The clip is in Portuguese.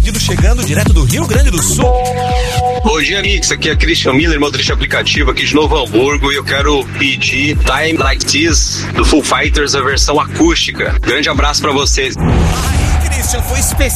pedido chegando direto do Rio Grande do Sul. Bom dia, Mix. Aqui é Christian Miller, motorista aplicativo aqui de Novo Hamburgo, e eu quero pedir Time Like This do Foo Fighters, a versão acústica. Grande abraço pra vocês. Aí, Christian, foi especial.